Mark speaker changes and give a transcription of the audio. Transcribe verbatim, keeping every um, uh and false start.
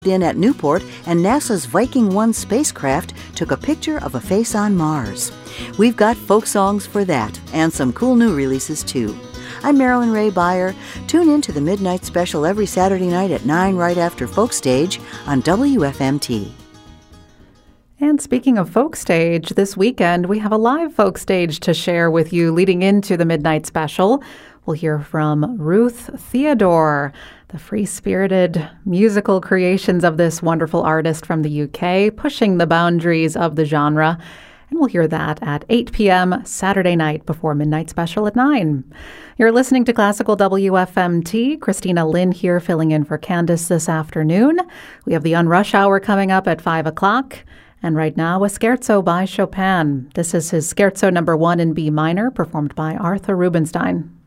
Speaker 1: In at Newport, and NASA's Viking one spacecraft took a picture of a face on Mars. We've got folk songs for that, and some cool new releases too. I'm Marilyn Ray Beyer. Tune in to the Midnight Special every Saturday night at nine right after Folk Stage on W F M T.
Speaker 2: And speaking of Folk Stage, this weekend we have a live Folk Stage to share with you leading into the Midnight Special. We'll hear from Ruth Theodore, the free-spirited musical creations of this wonderful artist from the U K, pushing the boundaries of the genre. And we'll hear that at eight p.m. Saturday night before Midnight Special at nine. You're listening to Classical W F M T. Christina Lynn here filling in for Candace this afternoon. We have the Unrush Hour coming up at five o'clock. And right now, a scherzo by Chopin. This is his scherzo number one in B minor, performed by Arthur Rubinstein.